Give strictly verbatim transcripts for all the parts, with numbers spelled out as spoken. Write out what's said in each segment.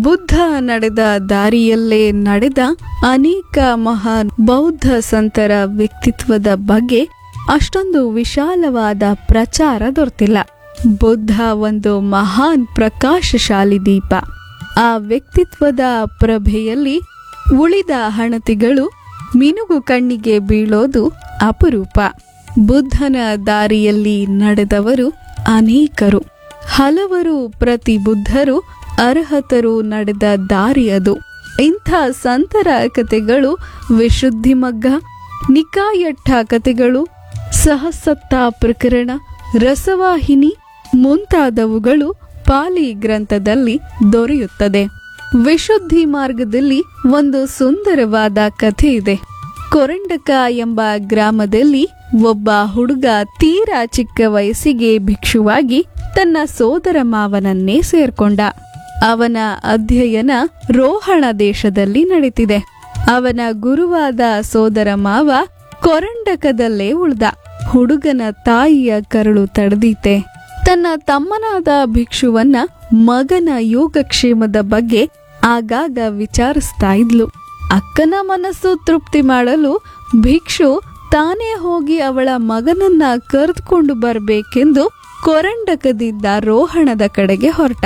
ಬುದ್ಧ ನಡೆದ ದಾರಿಯಲ್ಲೇ ನಡೆದ ಅನೇಕ ಮಹಾನ್ ಬೌದ್ಧ ಸಂತರ ವ್ಯಕ್ತಿತ್ವದ ಬಗ್ಗೆ ಅಷ್ಟೊಂದು ವಿಶಾಲವಾದ ಪ್ರಚಾರ ದೊರೆತಿಲ್ಲ. ಬುದ್ಧ ಒಂದು ಮಹಾನ್ ಪ್ರಕಾಶಶಾಲಿ ದೀಪ. ಆ ವ್ಯಕ್ತಿತ್ವದ ಪ್ರಭೆಯಲ್ಲಿ ಉಳಿದ ಹಣತಿಗಳು ಮಿನುಗು ಕಣ್ಣಿಗೆ ಬೀಳೋದು ಅಪರೂಪ. ಬುದ್ಧನ ದಾರಿಯಲ್ಲಿ ನಡೆದವರು ಅನೇಕರು. ಹಲವರು ಪ್ರತಿ ಬುದ್ಧರು ಅರ್ಹತರು ನಡೆದ ದಾರಿ ಅದು. ಇಂಥ ಸಂತರ ಕಥೆಗಳು ವಿಶುದ್ಧಿಮಗ್ಗ, ನಿಕಾಯಟ್ಟ ಕಥೆಗಳು, ಸಹಸತ್ತ ಪ್ರಕರಣ, ರಸವಾಹಿನಿ ಮುಂತಾದವುಗಳು ಪಾಲಿ ಗ್ರಂಥದಲ್ಲಿ ದೊರೆಯುತ್ತದೆ. ವಿಶುದ್ಧಿ ಮಾರ್ಗದಲ್ಲಿ ಒಂದು ಸುಂದರವಾದ ಕಥೆ ಇದೆ. ಕೊರಂಡಕ ಎಂಬ ಗ್ರಾಮದಲ್ಲಿ ಒಬ್ಬ ಹುಡುಗ ತೀರಾ ಚಿಕ್ಕ ವಯಸ್ಸಿಗೆ ಭಿಕ್ಷುವಾಗಿ ತನ್ನ ಸೋದರ ಮಾವನನ್ನೇ ಸೇರ್ಕೊಂಡ. ಅವನ ಅಧ್ಯಯನ ರೋಹಣ ದೇಶದಲ್ಲಿ ನಡೀತಿದೆ. ಅವನ ಗುರುವಾದ ಸೋದರ ಮಾವ ಕೊರಂಡಕದಲ್ಲೇ ಉಳ್ದ. ಹುಡುಗನ ತಾಯಿಯ ಕರುಳು ತಡೆದೀತೆ. ತನ್ನ ತಮ್ಮನಾದ ಭಿಕ್ಷುವನ್ನ ಮಗನ ಯೋಗಕ್ಷೇಮದ ಬಗ್ಗೆ ಆಗಾಗ ವಿಚಾರಿಸ್ತಾ ಇದ್ಲು. ಅಕ್ಕನ ಮನಸ್ಸು ತೃಪ್ತಿ ಮಾಡಲು ಭಿಕ್ಷು ತಾನೇ ಹೋಗಿ ಅವಳ ಮಗನನ್ನ ಕರೆದುಕೊಂಡು ಬರಬೇಕೆಂದು ಕೊರಂಡಕದಿಂದ ರೋಹಣದ ಕಡೆಗೆ ಹೊರಟ.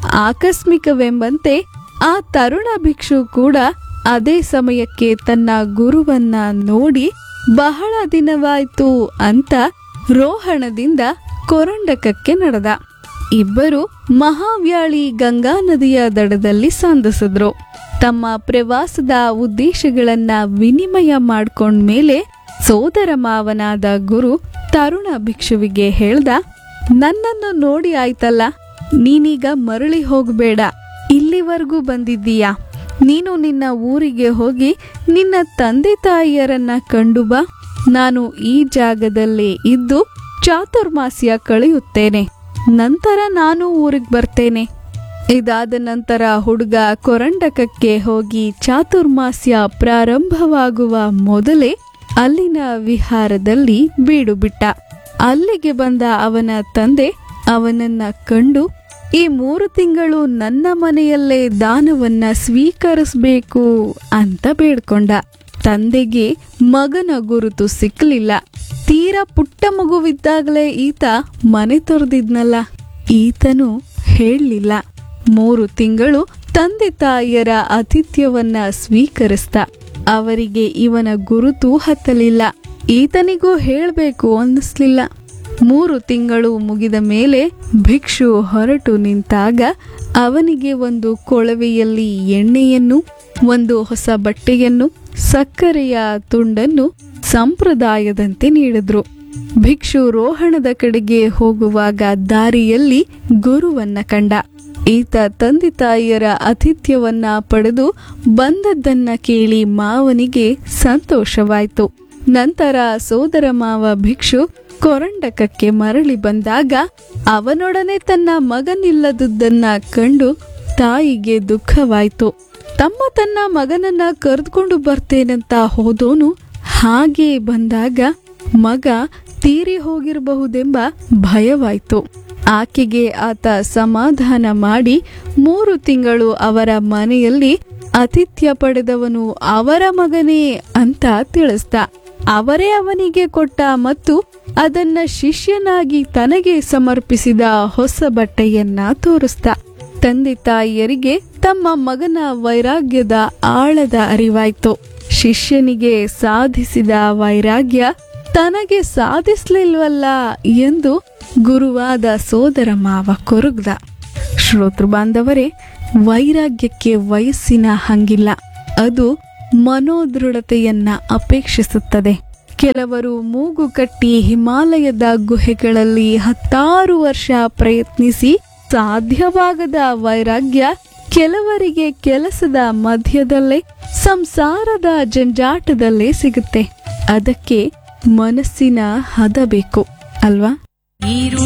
ಆಕಸ್ಮಿಕವೆಂಬಂತೆ ಆ ತರುಣ ಭಿಕ್ಷು ಕೂಡ ಅದೇ ಸಮಯಕ್ಕೆ ತನ್ನ ಗುರುವನ್ನ ನೋಡಿ ಬಹಳ ದಿನವಾಯ್ತು ಅಂತ ರೋಹಣದಿಂದ ಕೊರಂಡಕಕ್ಕೆ ನಡೆದ. ಇಬ್ಬರು ಮಹಾವ್ಯಾಳಿ ಗಂಗಾ ನದಿಯ ದಡದಲ್ಲಿ ಸಂಧಿಸಿದ್ರು. ತಮ್ಮ ಪ್ರವಾಸದ ಉದ್ದೇಶಗಳನ್ನ ವಿನಿಮಯ ಮಾಡ್ಕೊಂಡ್ಮೇಲೆ ಸೋದರ ಮಾವನಾದ ಗುರು ತರುಣ ಭಿಕ್ಷುವಿಗೆ ಹೇಳ್ದ, ನನ್ನನ್ನು ನೋಡಿ ಆಯ್ತಲ್ಲ, ನೀನೀಗ ಮರಳಿ ಹೋಗಬೇಡ. ಇಲ್ಲಿವರೆಗೂ ಬಂದಿದ್ದೀಯಾ? ನೀನು ನಿನ್ನ ಊರಿಗೆ ಹೋಗಿ ನಿನ್ನ ತಂದೆ ತಾಯಿಯರನ್ನ ಕಂಡು ಬಾ. ನಾನು ಈ ಜಾಗದಲ್ಲೇ ಇದ್ದು ಚಾತುರ್ಮಾಸ್ಯ ಕಳೆಯುತ್ತೇನೆ. ನಂತರ ನಾನು ಊರಿಗೆ ಬರ್ತೇನೆ. ಇದಾದ ನಂತರ ಹುಡುಗ ಕೊರಂಡಕಕ್ಕೆ ಹೋಗಿ ಚಾತುರ್ಮಾಸ್ಯ ಪ್ರಾರಂಭವಾಗುವ ಮೊದಲೇ ಅಲ್ಲಿನ ವಿಹಾರದಲ್ಲಿ ಬೀಡು ಬಿಟ್ಟ. ಅಲ್ಲಿಗೆ ಬಂದ ಅವನ ತಂದೆ ಅವನನ್ನ ಕಂಡು, ಈ ಮೂರು ತಿಂಗಳು ನನ್ನ ಮನೆಯಲ್ಲೇ ದಾನವನ್ನ ಸ್ವೀಕರಿಸಬೇಕು ಅಂತ ಬೇಡ್ಕೊಂಡ. ತಂದೆಗೆ ಮಗನ ಗುರುತು ಸಿಕ್ಕಲಿಲ್ಲ. ತೀರಾ ಪುಟ್ಟ ಮಗುವಿದ್ದಾಗಲೇ ಈತ ಮನೆ ತೊರೆದಿದ್ನಲ್ಲ. ಈತನು ಹೇಳಲಿಲ್ಲ. ಮೂರು ತಿಂಗಳು ತಂದೆ ತಾಯಿಯರ ಆತಿಥ್ಯವನ್ನ ಸ್ವೀಕರಿಸ್ತ. ಅವರಿಗೆ ಇವನ ಗುರುತು ಹತ್ತಲಿಲ್ಲ. ಈತನಿಗೂ ಹೇಳಬೇಕು ಅನ್ನಿಸ್ಲಿಲ್ಲ. ಮೂರು ತಿಂಗಳು ಮುಗಿದ ಮೇಲೆ ಭಿಕ್ಷು ಹೊರಟು ನಿಂತಾಗ ಅವನಿಗೆ ಒಂದು ಕೊಳವೆಯಲ್ಲಿ ಎಣ್ಣೆಯನ್ನು, ಒಂದು ಹೊಸ ಬಟ್ಟೆಯನ್ನು, ಸಕ್ಕರೆಯ ತುಂಡನ್ನು ಸಂಪ್ರದಾಯದಂತೆ ನೀಡಿದ್ರು. ಭಿಕ್ಷು ರೋಹಣದ ಕಡೆಗೆ ಹೋಗುವಾಗ ದಾರಿಯಲ್ಲಿ ಗುರುವನ್ನ ಕಂಡ. ಈತ ತಂದೆ ತಾಯಿಯರ ಆತಿಥ್ಯವನ್ನ ಪಡೆದು ಬಂದದ್ದನ್ನ ಕೇಳಿ ಮಾವನಿಗೆ ಸಂತೋಷವಾಯಿತು. ನಂತರ ಸೋದರ ಮಾವ ಭಿಕ್ಷು ಕೊರಂಡಕಕ್ಕೆ ಮರಳಿ ಬಂದಾಗ ಅವನೊಡನೆ ತನ್ನ ಮಗನಿಲ್ಲದುದನ್ನ ಕಂಡು ತಾಯಿಗೆ ದುಃಖವಾಯಿತು. ತಮ್ಮ ತನ್ನ ಮಗನನ್ನ ಕರೆದುಕೊಂಡು ಬರ್ತೇನಂತ ಹೋದೋನು ಹಾಗೆ ಬಂದಾಗ ಮಗ ತೀರಿ ಹೋಗಿರಬಹುದೆಂಬ ಭಯವಾಯಿತು. ಆಕೆಗೆ ಆತ ಸಮಾಧಾನ ಮಾಡಿ ಮೂರು ತಿಂಗಳು ಅವರ ಮನೆಯಲ್ಲಿ ಆತಿಥ್ಯ ಪಡೆದವನು ಅವರ ಮಗನೇ ಅಂತ ತಿಳಿಸ್ದ. ಅವರೇ ಅವನಿಗೆ ಕೊಟ್ಟ ಮತ್ತು ಅದನ್ನ ಶಿಷ್ಯನಾಗಿ ತನಗೆ ಸಮರ್ಪಿಸಿದ ಹೊಸ ಬಟ್ಟೆಯನ್ನ ತೋರಿಸ್ದ. ತಂದೆ ತಾಯಿಯರಿಗೆ ತಮ್ಮ ಮಗನ ವೈರಾಗ್ಯದ ಆಳದ ಅರಿವಾಯ್ತು. ಶಿಷ್ಯನಿಗೆ ಸಾಧಿಸಿದ ವೈರಾಗ್ಯ ತನಗೆ ಸಾಧಿಸ್ಲಿಲ್ವಲ್ಲ ಎಂದು ಗುರುವಾದ ಸೋದರ ಮಾವ ಕೊರಗ್ದ. ಶ್ರೋತೃ ಬಾಂಧವರೇ, ವೈರಾಗ್ಯಕ್ಕೆ ವಯಸ್ಸಿನ ಹಂಗಿಲ್ಲ. ಅದು ಮನೋದೃಢತೆಯನ್ನ ಅಪೇಕ್ಷಿಸುತ್ತದೆ. ಕೆಲವರು ಮೂಗು ಕಟ್ಟಿ ಹಿಮಾಲಯದ ಗುಹೆಗಳಲ್ಲಿ ಹತ್ತಾರು ವರ್ಷ ಪ್ರಯತ್ನಿಸಿ ಸಾಧ್ಯವಾಗದ ವೈರಾಗ್ಯ ಕೆಲವರಿಗೆ ಕೆಲಸದ ಮಧ್ಯದಲ್ಲೇ, ಸಂಸಾರದ ಜಂಜಾಟದಲ್ಲೇ ಸಿಗುತ್ತೆ. ಅದಕ್ಕೆ ಮನಸ್ಸಿನ ಹದ ಬೇಕು ಅಲ್ವಾ?